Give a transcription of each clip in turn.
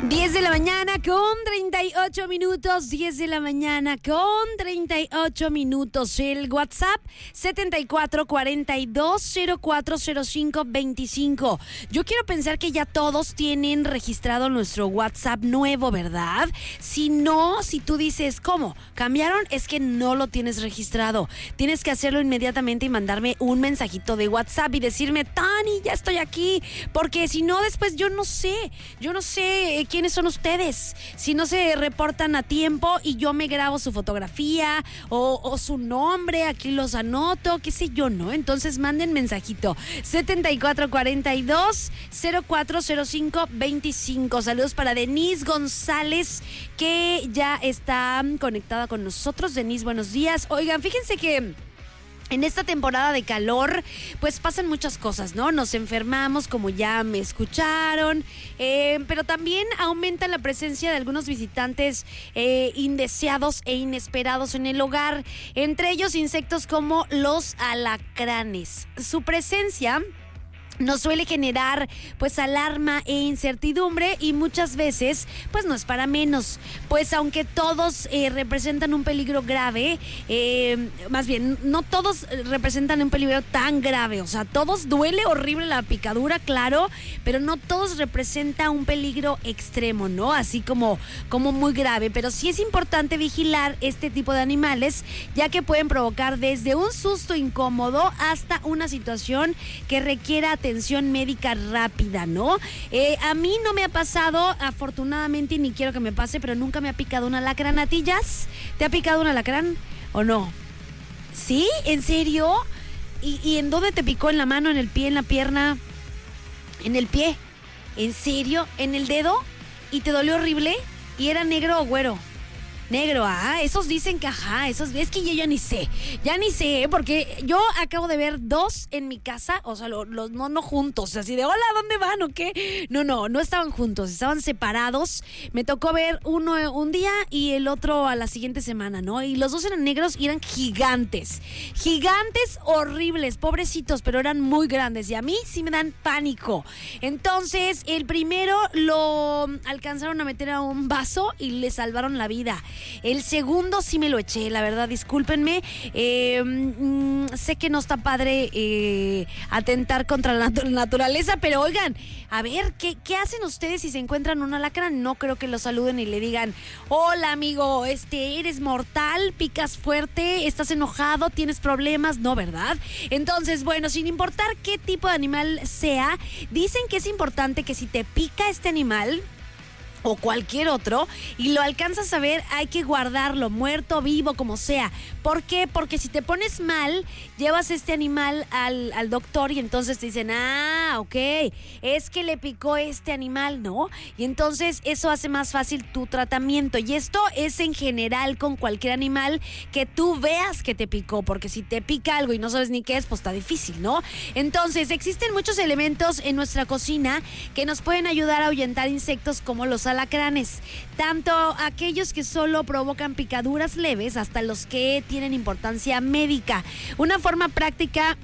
10 de la mañana con 38 minutos, 10 de la mañana con 38 minutos. El WhatsApp 7442040525. Yo quiero pensar que ya todos tienen registrado nuestro WhatsApp nuevo, ¿verdad? Si no, si tú dices, ¿cómo? ¿Cambiaron? Es que no lo tienes registrado. Tienes que hacerlo inmediatamente y mandarme un mensajito de WhatsApp y decirme, Tani, ya estoy aquí. Porque si no, después yo no sé quiénes son ustedes, si no se reportan a tiempo y yo me grabo su fotografía o su nombre, aquí los anoto, qué sé yo, ¿no? Entonces manden mensajito 7442040525. Saludos para Denise González, que ya está conectada con nosotros. Denise, buenos días. Oigan, fíjense que en esta temporada de calor, pues pasan muchas cosas, ¿no? Nos enfermamos, como ya me escucharon, pero también aumenta la presencia de algunos visitantes indeseados e inesperados en el hogar, entre ellos insectos como los alacranes. Su presencia nos suele generar pues alarma e incertidumbre y muchas veces pues no es para menos, pues aunque todos representan un peligro grave, más bien no todos representan un peligro tan grave, o sea, todos duele horrible la picadura, claro, pero no todos representan un peligro extremo, ¿no? Así como muy grave, pero sí es importante vigilar este tipo de animales, ya que pueden provocar desde un susto incómodo hasta una situación que requiera atención médica rápida, ¿no? A mí no me ha pasado, afortunadamente, ni quiero que me pase, pero nunca me ha picado un alacrán. ¿A ti, Jazz? ¿Te ha picado un alacrán o no? ¿Sí? ¿En serio? ¿Y en dónde te picó? ¿En la mano, en el pie, en la pierna? ¿En el pie? ¿En serio? ¿En el dedo? ¿Y te dolió horrible? ¿Y era negro o güero? Negro, esos dicen que esos, es que yo ya ni sé, porque yo acabo de ver dos en mi casa, o sea, los no juntos, así de, hola, ¿dónde van o qué? No estaban juntos, estaban separados, me tocó ver uno un día y el otro a la siguiente semana, ¿no? Y los dos eran negros y eran gigantes horribles, pobrecitos, pero eran muy grandes y a mí sí me dan pánico. Entonces, el primero lo alcanzaron a meter a un vaso y le salvaron la vida. El segundo sí me lo eché, la verdad, discúlpenme. Sé que no está padre atentar contra la naturaleza, pero oigan, a ver, ¿qué hacen ustedes si se encuentran un alacrán? No creo que lo saluden y le digan, hola amigo, eres mortal, picas fuerte, estás enojado, tienes problemas, no, ¿verdad? Entonces, bueno, sin importar qué tipo de animal sea, dicen que es importante que si te pica este animal o cualquier otro y lo alcanzas a ver, hay que guardarlo, muerto, vivo, como sea. ¿Por qué? Porque si te pones mal, llevas este animal al doctor y entonces te dicen, ok, es que le picó este animal, ¿no? Y entonces eso hace más fácil tu tratamiento. Y esto es en general con cualquier animal que tú veas que te picó, porque si te pica algo y no sabes ni qué es, pues está difícil, ¿no? Entonces, existen muchos elementos en nuestra cocina que nos pueden ayudar a ahuyentar insectos como los alacranes, tanto aquellos que solo provocan picaduras leves hasta los que tienen importancia médica. Una forma práctica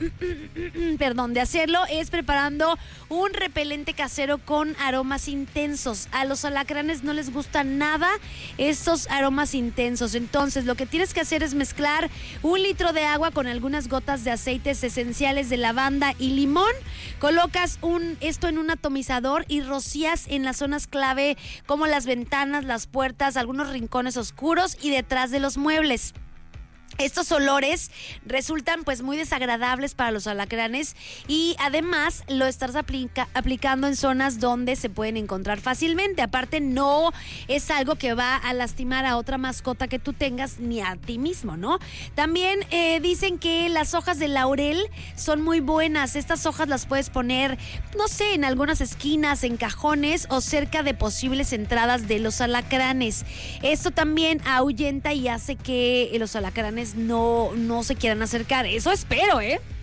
de hacerlo es preparando un repelente casero con aromas intensos. A los alacranes no les gustan nada estos aromas intensos, entonces lo que tienes que hacer es mezclar 1 litro de agua con algunas gotas de aceites esenciales de lavanda y limón, colocas esto en un atomizador y rocías en las zonas clave como las ventanas, las puertas, algunos rincones oscuros y detrás de los muebles. Estos olores resultan pues muy desagradables para los alacranes y además lo estás aplicando en zonas donde se pueden encontrar fácilmente. Aparte, no es algo que va a lastimar a otra mascota que tú tengas ni a ti mismo, ¿no? También dicen que las hojas de laurel son muy buenas. Estas hojas las puedes poner, no sé, en algunas esquinas, en cajones o cerca de posibles entradas de los alacranes. Esto también ahuyenta y hace que los alacranes no se quieran acercar. Eso espero,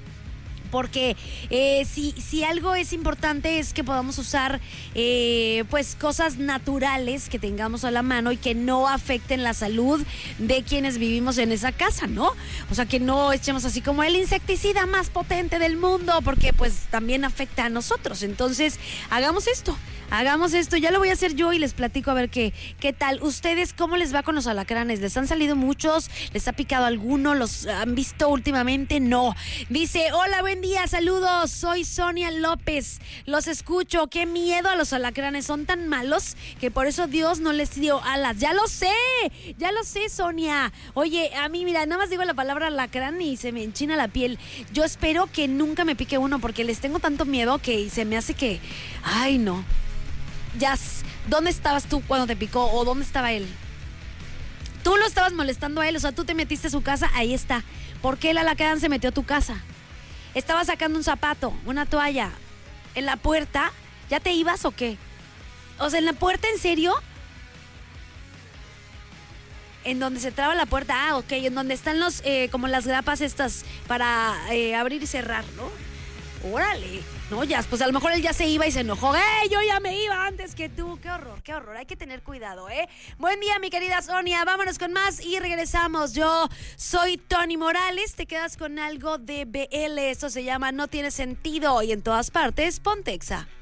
porque si algo es importante es que podamos usar pues cosas naturales que tengamos a la mano y que no afecten la salud de quienes vivimos en esa casa, ¿no? O sea, que no echemos así como el insecticida más potente del mundo, porque pues también afecta a nosotros. Entonces, hagamos esto. Hagamos esto, ya lo voy a hacer yo y les platico a ver qué tal. ¿Ustedes cómo les va con los alacranes? ¿Les han salido muchos? ¿Les ha picado alguno? ¿Los han visto últimamente? No. Dice, hola, buen día, saludos, soy Sonia López. Los escucho, qué miedo a los alacranes, son tan malos que por eso Dios no les dio alas. Ya lo sé, Sonia. Oye, a mí, mira, nada más digo la palabra alacrán y se me enchina la piel. Yo espero que nunca me pique uno porque les tengo tanto miedo que se me hace que... Ay, no. Ya, ¿dónde estabas tú cuando te picó? ¿O dónde estaba él? Tú lo estabas molestando a él, o sea, tú te metiste a su casa, ahí está. ¿Por qué el alacrán se metió a tu casa? Estaba sacando un zapato, una toalla, en la puerta. ¿Ya te ibas o qué? O sea, ¿en la puerta, en serio? En donde se traba la puerta, ok, en donde están los, como las grapas estas para abrir y cerrar, ¿no? Órale, no, ya, pues a lo mejor él ya se iba y se enojó. Yo ya me iba antes que tú. Qué horror, hay que tener cuidado, Buen día, mi querida Sonia, vámonos con más y regresamos. Yo soy Tony Morales, te quedas con algo de BL, esto se llama No Tiene Sentido y en todas partes, Pontexa.